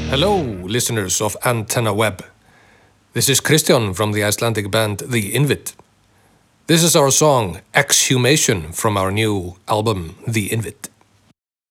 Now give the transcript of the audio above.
Hello, listeners of Antenna Web. This is Kristján from the Icelandic band The Invit. This is our song Exhumation from our new album The Invit.